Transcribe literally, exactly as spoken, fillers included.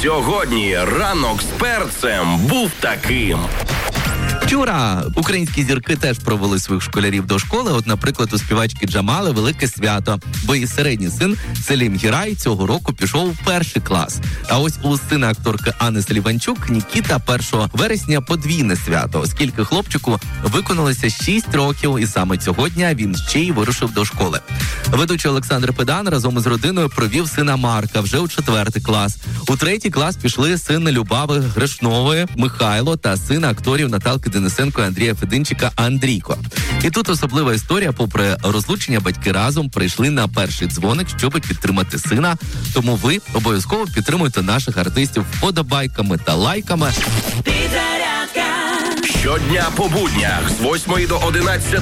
Сьогодні ранок з перцем був таким. Вчора українські зірки теж провели своїх школярів до школи. От, наприклад, у співачки Джамали велике свято, бо її середній син Селім Гірай цього року пішов у перший клас. А ось у сина акторки Анни Селіванчук Нікіта першого вересня подвійне свято, оскільки хлопчику виконалося шість років, і саме цього дня він ще й вирушив до школи. Ведучий Олександр Педан разом із родиною провів сина Марка вже у четвертий клас. У третій клас пішли син Любави Грешнової Михайло та син акторів Наталки Денисенко і Андрія Фединчика Андрійко. І тут особлива історія. Попри розлучення, батьки разом прийшли на перший дзвоник, щоб підтримати сина. Тому ви обов'язково підтримуйте наших артистів вподобайками та лайками. Щодня по буднях з восьмої до одинадцятої